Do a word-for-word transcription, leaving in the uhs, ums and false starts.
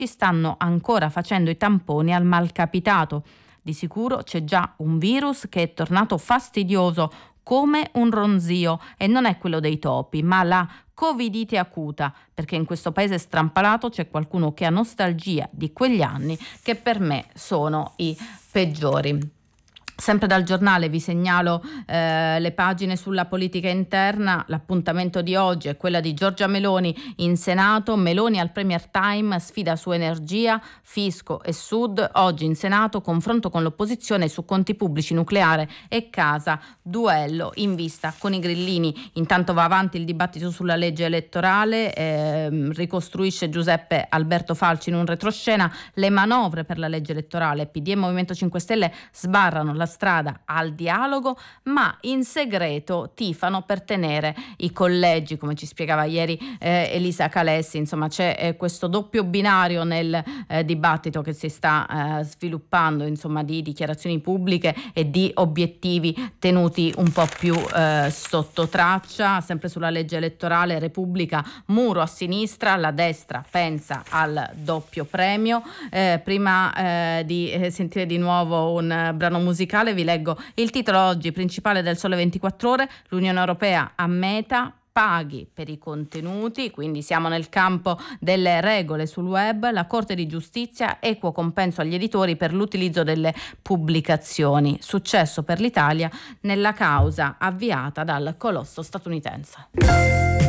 ci stanno ancora facendo i tamponi al malcapitato. Di sicuro c'è già un virus che è tornato fastidioso come un ronzio e non è quello dei topi, ma la covidite acuta, perché in questo paese strampalato c'è qualcuno che ha nostalgia di quegli anni che per me sono i peggiori. Sempre dal giornale vi segnalo eh, le pagine sulla politica interna. L'appuntamento di oggi è quella di Giorgia Meloni in Senato. Meloni al Premier Time, sfida su energia, fisco e Sud. Oggi in Senato confronto con l'opposizione su conti pubblici, nucleare e casa, duello in vista con i grillini. Intanto va avanti il dibattito sulla legge elettorale, eh, ricostruisce Giuseppe Alberto Falci in un retroscena le manovre per la legge elettorale. P D e Movimento cinque Stelle sbarrano la strada al dialogo, ma in segreto tifano per tenere i collegi, come ci spiegava ieri eh, Elisa Calessi. Insomma, c'è eh, questo doppio binario nel eh, dibattito che si sta eh, sviluppando, insomma, di dichiarazioni pubbliche e di obiettivi tenuti un po' più eh, sotto traccia. Sempre sulla legge elettorale, Repubblica, muro a sinistra, la destra pensa al doppio premio. Eh, prima eh, di eh, sentire di nuovo un eh, brano musicale, vi leggo il titolo oggi principale del Sole ventiquattro Ore. L'Unione Europea a meta paghi per i contenuti, quindi siamo nel campo delle regole sul web. La Corte di Giustizia, equo compenso agli editori per l'utilizzo delle pubblicazioni. Successo per l'Italia nella causa avviata dal colosso statunitense.